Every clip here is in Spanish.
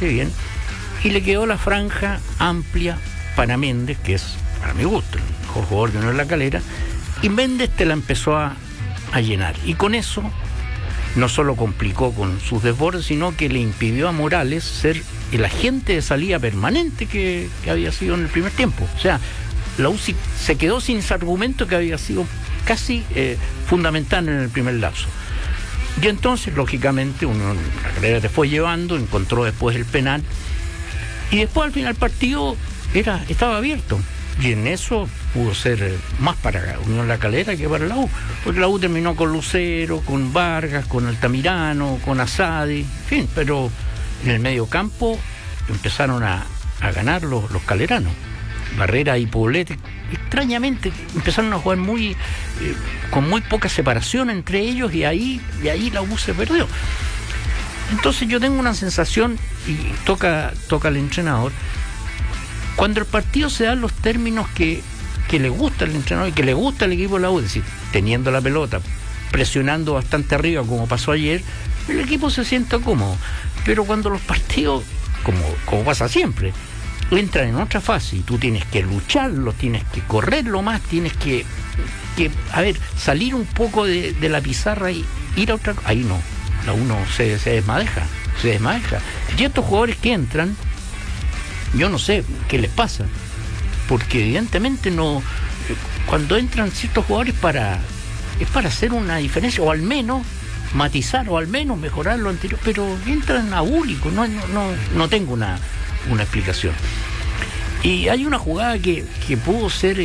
bastante bien, y le quedó la franja amplia para Méndez, que es, para mi gusto, el mejor jugador de Unión La Calera, y Méndez te la empezó a llenar. Y con eso no solo complicó con sus desbordes, sino que le impidió a Morales ser el agente de salida permanente que había sido en el primer tiempo. O sea, la U se quedó sin ese argumento que había sido casi fundamental en el primer lapso. Y entonces, lógicamente, La Calera te fue llevando, encontró después el penal, y después al final el partido estaba abierto. Y en eso pudo ser más para Unión La Calera que para la U, porque la U terminó con Lucero, con Vargas, con Altamirano, con Asadi, en fin, pero en el medio campo empezaron a ganar los caleranos. Barrera y Poblete, extrañamente, empezaron a jugar con muy poca separación entre ellos, y ahí la U se perdió. Entonces yo tengo una sensación, y toca al entrenador, cuando el partido se da en los términos que le gusta al entrenador y que le gusta al equipo de la U, es decir, teniendo la pelota, presionando bastante arriba como pasó ayer, el equipo se siente cómodo. Pero cuando los partidos, como pasa siempre, entran en otra fase y tú tienes que lucharlo, tienes que correrlo más, tienes que salir un poco de la pizarra y ir a otra cosa, ahí no, la U no se desmadeja. Y estos jugadores que entran, yo no sé qué les pasa, porque evidentemente no, cuando entran ciertos jugadores es para hacer una diferencia, o al menos matizar, o al menos mejorar lo anterior, pero entran abúlicos, no tengo una explicación. Y hay una jugada que pudo ser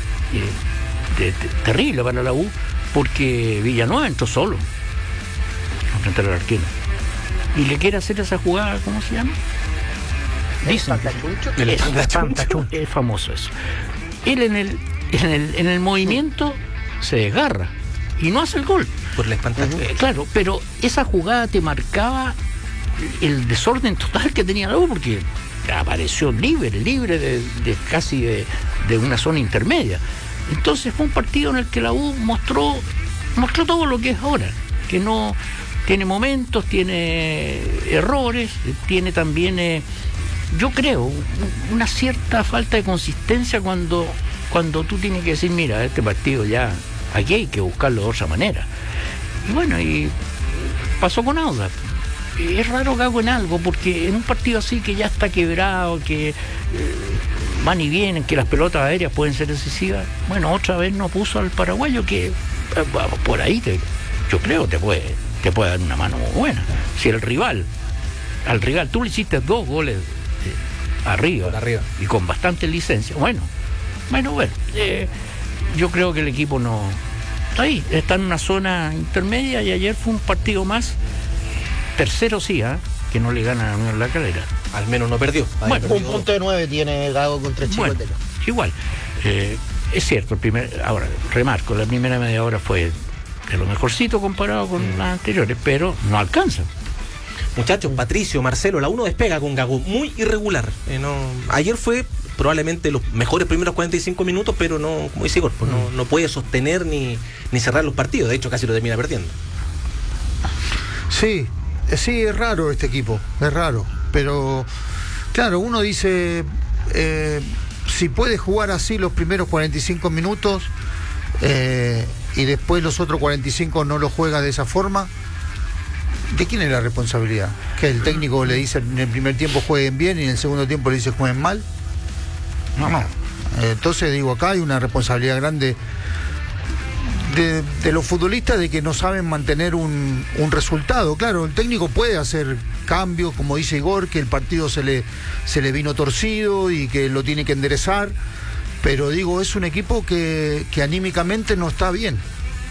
terrible para la U, porque Villanueva entró solo frente al arquero y le quiere hacer esa jugada, ¿cómo se llama? Dicen que es famoso eso. Él en el movimiento se desgarra y no hace el gol por el espantajo. Claro, pero esa jugada te marcaba el desorden total que tenía la U, porque apareció libre de casi de una zona intermedia. Entonces fue un partido en el que la U mostró todo lo que es ahora, que no tiene momentos, tiene errores, tiene también yo creo una cierta falta de consistencia cuando tú tienes que decir, mira, este partido ya aquí hay que buscarlo de otra manera. Y bueno, y pasó con Audax. Es raro que hago en algo, porque en un partido así que ya está quebrado, que van y vienen, que las pelotas aéreas pueden ser decisivas, bueno, otra vez no puso al paraguayo, que por ahí yo creo te puede dar una mano muy buena. Si al rival tú le hiciste 2 goles arriba y con bastante licencia, bueno, yo creo que el equipo no está ahí, está en una zona intermedia, y ayer fue un partido más tercero, sí, que no le gana a Unión La Calera. Al menos no perdió. Bueno, un punto de 9 tiene Gago contra Chico. Bueno, igual, es cierto, ahora remarco, la primera media hora fue de lo mejorcito comparado con las anteriores, pero no alcanza. Muchachos, Patricio, Marcelo, la U no despega con Gago, muy irregular. Ayer fue probablemente los mejores primeros 45 minutos, pero no, como dice Igor, pues no puede sostener ni cerrar los partidos. De hecho, casi lo termina perdiendo. Sí, es raro este equipo, es raro. Pero, claro, uno dice, si puede jugar así los primeros 45 minutos y después los otros 45 no lo juega de esa forma, ¿de quién es la responsabilidad? ¿Que el técnico le dice en el primer tiempo jueguen bien y en el segundo tiempo le dice jueguen mal? No. Entonces digo, acá hay una responsabilidad grande de los futbolistas, de que no saben mantener un resultado. Claro, el técnico puede hacer cambios, como dice Igor, que el partido se le vino torcido y que lo tiene que enderezar, pero digo, es un equipo que anímicamente no está bien.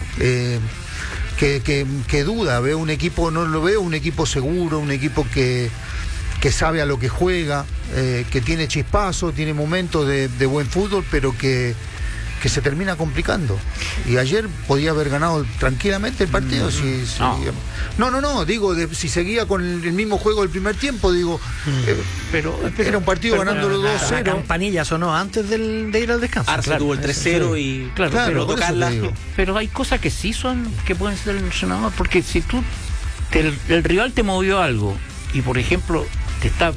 Que duda, veo un equipo, no lo veo un equipo seguro, un equipo que sabe a lo que juega, que tiene chispazos, tiene momentos de buen fútbol, pero que se termina complicando. Y ayer podía haber ganado tranquilamente el partido. Si seguía con el mismo juego del primer tiempo, pero era un partido ganándolo 2-0. La campanilla sonó antes de ir al descanso. Arce tuvo el 3-0 y pero hay cosas que sí que pueden ser el entrenador, porque si tú el rival te movió algo y, por ejemplo, te está